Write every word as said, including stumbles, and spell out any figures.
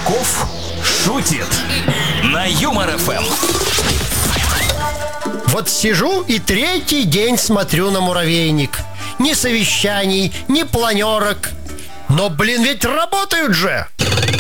Чесноков шутит на Юмор эф эм. Вот сижу и третий день смотрю на муравейник. Ни совещаний, ни планерок. Но, блин, ведь работают же!